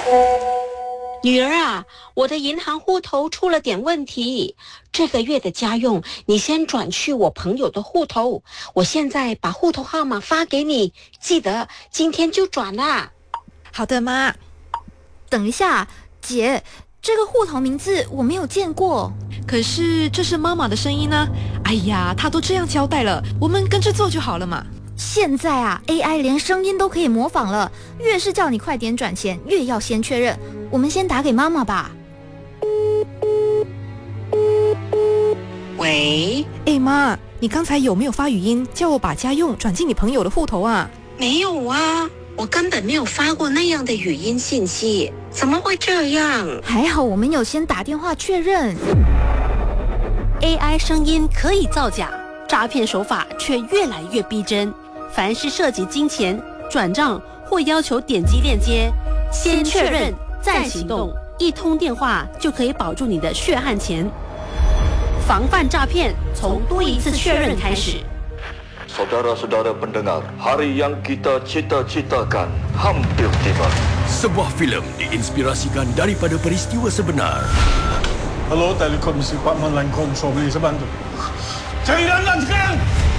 女儿啊，我的银行户头出了点问题，这个月的家用你先转去我朋友的户头，我现在把户头号码发给你，记得今天就转啦。 好的，妈。 等一下，姐，这个户头名字我没有见过。 可是这是妈妈的声音呢。哎呀，她都这样交代了，我们跟着做就好了嘛。 现在啊 ，AI 连声音都可以模仿了，越是叫你快点转钱，越要先确认。我们先打给妈妈吧。 喂， 妈，你刚才有没有发语音叫我把家用转进你朋友的户头啊？ 没有啊，我根本没有发过那样的语音信息，怎么会这样？ 还好我们有先打电话确认。 AI 声音可以造假，诈骗手法却越来越逼真。凡是涉及金钱、转账或要求点击链接，先确认再行动，一通电话就可以保住你的血汗钱。防范诈骗，从多一次确认开始。 Saudara-saudara pendengar, hari yang kita cita-citakan hampir tiba. Sebuah filem diinspirasikan daripada peristiwa sebenar. Halo, Telekomisi Pak Melangkong Sobli sebantu. Cari Lan sekarang!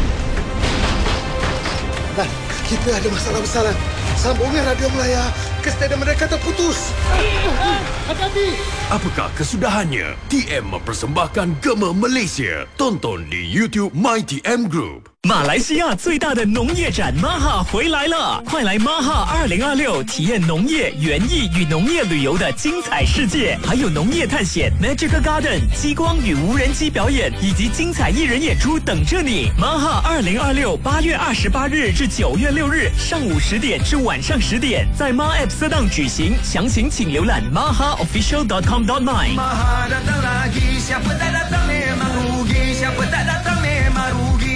Lan, kita ada masalah besar, Lan. Sambungan radio Melaya ke stadium mereka terputus. Hati-hati! Apakah kesudahannya? TM mempersembahkan Gema Malaysia. Tonton di YouTube MyTM Group. 马来西亚最大的农业展 MAHA 回来了，快来 MAHA 2026体验农业、园艺与农业旅游的精彩世界，还有农业探险、Magical Garden、激光与无人机表演以及精彩艺人演出等着你。MAHA 2026 8月28日至9月6日上午10点至晚上10点，在 MA App Sedang 举行，详情请浏览 mahaofficial.com.my。 MAHA datang lagi, siapa tak datang memang rugi, siapa tak datang memang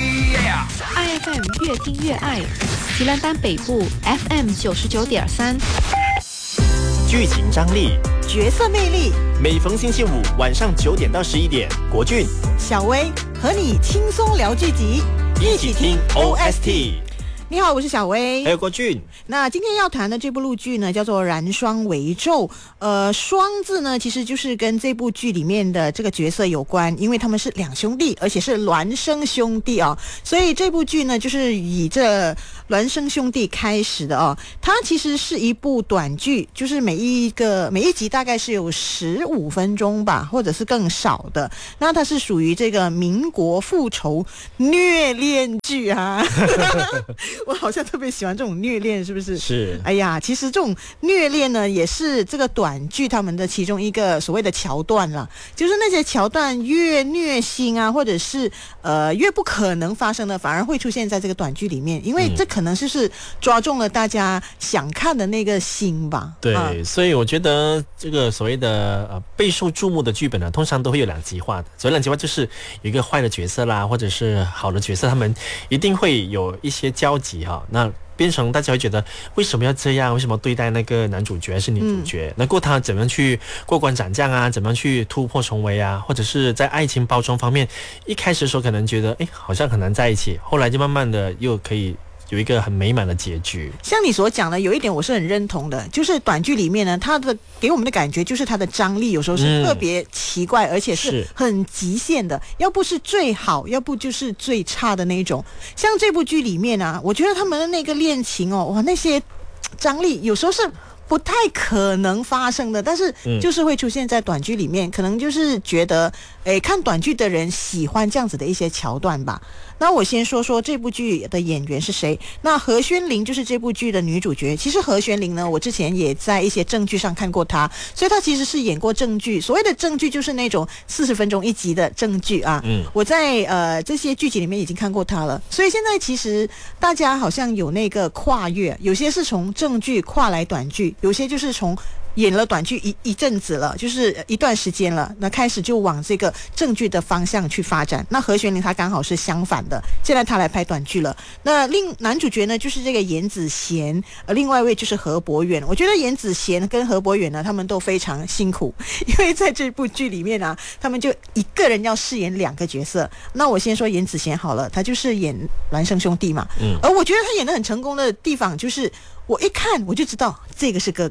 rugi。IFM 越听越爱，吉兰丹北部 FM 99.3。 剧情张力， 角色魅力， 每逢星期五晚上9点到11点，国俊、 小薇和你轻松聊剧集， 一起听 OST。 你好，我是小薇， 还有国俊。 那今天要谈的这部陆剧呢，叫做《燃双为纣》。双字呢，其实就是跟这部剧里面的这个角色有关，因为他们是两兄弟，而且是孪生兄弟啊，所以这部剧呢，就是以这孪生兄弟开始的哦。它其实是一部短剧，就是每一集大概是有15分钟吧，或者是更少的。那它是属于这个民国复仇虐恋剧啊。我好像特别喜欢这种虐恋，是不是？ 是。 哎呀，其实这种虐恋呢，也是这个短剧他们的其中一个所谓的桥段了。就是那些桥段越虐心啊，或者是越不可能发生的，反而会出现在这个短剧里面，因为这可能就是抓中了大家想看的那个心吧。 对，所以我觉得这个所谓的备受注目的剧本呢，通常都会有两极化的。所谓两极化就是有一个坏的角色啦，或者是好的角色，他们一定会有一些交集。那变成大家会觉得为什么要这样？为什么对待那个男主角还是女主角？那他怎么样去过关斩将啊？怎么样去突破重围啊？或者是在爱情包装方面，一开始的时候可能觉得好像很难在一起，后来就慢慢的又可以有一个很美满的结局。 像你所讲的，有一点我是很认同的，就是短剧里面呢，它的给我们的感觉就是它的张力有时候是特别奇怪，而且是很极限的，要不是最好，要不就是最差的那一种。像这部剧里面啊，我觉得他们的那个恋情哦，哇，那些张力有时候是不太可能发生的，但是就是会出现在短剧里面，可能就是觉得看短剧的人喜欢这样子的一些桥段吧。那我先说说这部剧的演员是谁。那何宣琳就是这部剧的女主角。其实何宣琳呢，我之前也在一些正剧上看过她，所以她其实是演过正剧。所谓的正剧就是那种40分钟一集的正剧啊。我在这些剧集里面已经看过她了。所以现在其实大家好像有那个跨越，有些是从正剧跨来短剧，有些就是从演了短剧一阵子了，就是一段时间了，那开始就往这个正剧的方向去发展。那何宣琳她刚好是相反的，现在她来拍短剧了。那男主角呢就是这个严子贤，另外一位就是何博远。我觉得严子贤跟何博远呢，他们都非常辛苦，因为在这部剧里面啊，他们就一个人要饰演2个角色。那我先说严子贤好了，他就是演孪生兄弟嘛，而我觉得他演得很成功的地方就是我一看我就知道这个是哥哥，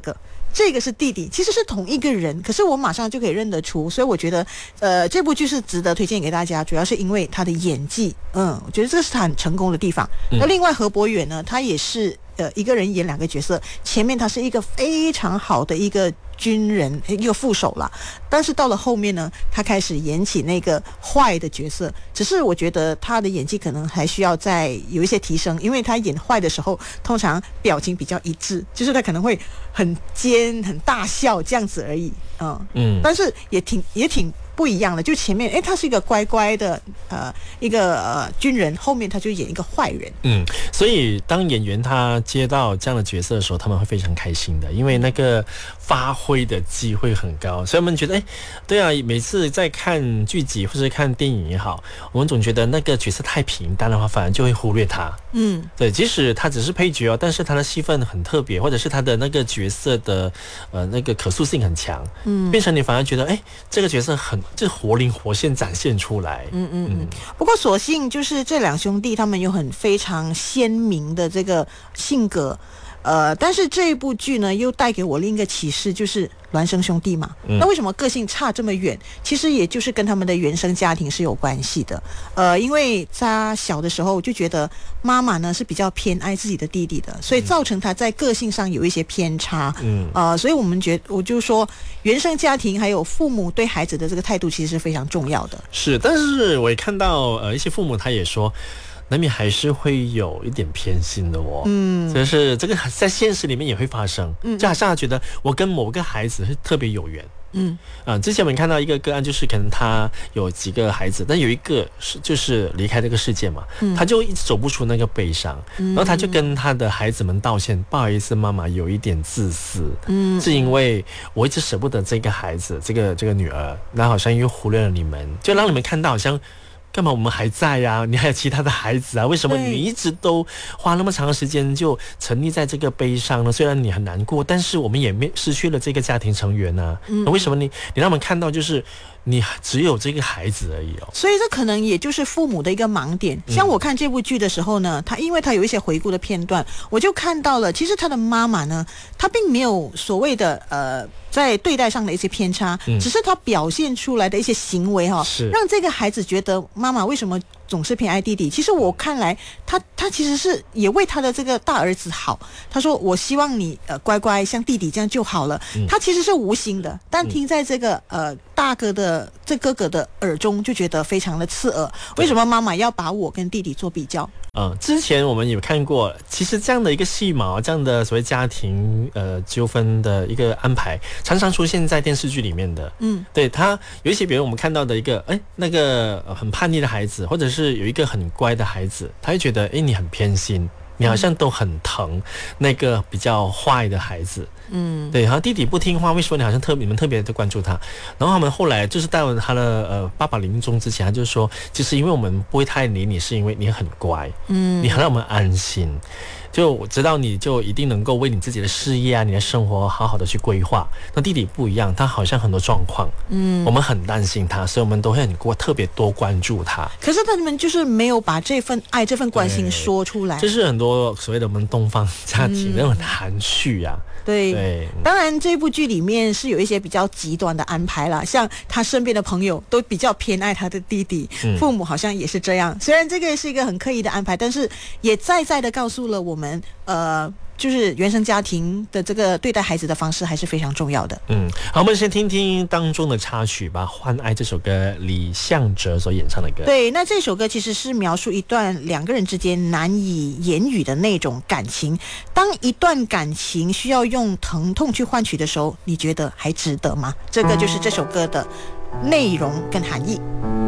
这个是弟弟，其实是同一个人，可是我马上就可以认得出，所以我觉得这部剧是值得推荐给大家，主要是因为他的演技，我觉得这是他很成功的地方。那另外何博远呢，他也是一个人演2个角色，前面他是一个非常好的一个军人，一个副手啦，但是到了后面呢，他开始演起那个坏的角色，只是我觉得他的演技可能还需要再有一些提升，因为他演坏的时候通常表情比较一致，就是他可能会很尖很大笑这样子而已，但是也挺不一样的，就前面他是一个乖乖的一个军人，后面他就演一个坏人。 所以当演员他接到这样的角色的时候，他们会非常开心的，因为那个发挥的机会很高，所以我们觉得对啊，每次在看剧集或者看电影也好，我们总觉得那个角色太平淡的话，反而就会忽略他。对，即使他只是配角但是他的戏份很特别，或者是他的那个角色的那个可塑性很强，变成你反而觉得这个角色就活灵活现展现出来。 不过所幸就是这2兄弟他们有非常鲜明的这个性格，但是这一部剧呢又带给我另一个启示，就是孪生兄弟嘛，那为什么个性差这么远？其实也就是跟他们的原生家庭是有关系的。因为他小的时候就觉得妈妈呢是比较偏爱自己的弟弟的，所以造成他在个性上有一些偏差。所以我就说原生家庭还有父母对孩子的这个态度其实是非常重要的。 是，但是我也看到一些父母他也说，难免还是会有一点偏心的就是这个在现实里面也会发生，就好像他觉得我跟某个孩子是特别有缘。之前我们看到一个个案，就是可能他有几个孩子，但有一个就是离开这个世界嘛，他就一直走不出那个悲伤，然后他就跟他的孩子们道歉，不好意思妈妈有一点自私，是因为我一直舍不得这个孩子，这个女儿，然后好像又忽略了你们，就让你们看到好像干嘛我们还在呀？你还有其他的孩子啊？为什么你一直都花那么长的时间就沉溺在这个悲伤呢？虽然你很难过，但是我们也失去了这个家庭成员啊。为什么你让我们看到就是你只有这个孩子而已所以这可能也就是父母的一个盲点。像我看这部剧的时候呢，因为他有一些回顾的片段，我就看到了，其实他的妈妈呢，她并没有所谓的在对待上的一些偏差，只是他表现出来的一些行为让这个孩子觉得妈妈为什么总是偏爱弟弟。其实我看来他其实是也为他的这个大儿子好，他说我希望你乖乖像弟弟这样就好了。他其实是无心的，但听在这个大哥的哥哥的耳中就觉得非常的刺耳，为什么妈妈要把我跟弟弟做比较？ 之前我们有看过，其实这样的一个戏码，这样的所谓家庭纠纷的一个安排，常常出现在电视剧里面的。对，他有一些比如我们看到的一个那个很叛逆的孩子，或者是有一个很乖的孩子，他会觉得你很偏心，你好像都很疼那个比较坏的孩子。对，然后弟弟不听话，为什么你好像你们特别的关注他？然后他们后来就是到他的爸爸临终之前，他就说，其实因为我们不会太理你，是因为你很乖，你很让我们安心。就我知道你就一定能够为你自己的事业啊，你的生活好好的去规划。那弟弟不一样，他好像很多状况，我们很担心他，所以我们都会特别多关注他。 可是他们就是没有把这份爱、这份关心说出来。 这是很多所谓的我们东方家庭那种含蓄啊。 对，当然这部剧里面是有一些比较极端的安排啦，像他身边的朋友都比较偏爱他的弟弟，父母好像也是这样。虽然这个是一个很刻意的安排，但是也在的告诉了我们，就是原生家庭的这个对待孩子的方式还是非常重要的。 好，我们先听听当中的插曲吧，《换爱》这首歌，李向哲所演唱的歌。 对，那这首歌其实是描述一段2个人之间难以言语的那种感情。当一段感情需要用疼痛去换取的时候，你觉得还值得吗？这个就是这首歌的内容跟含义。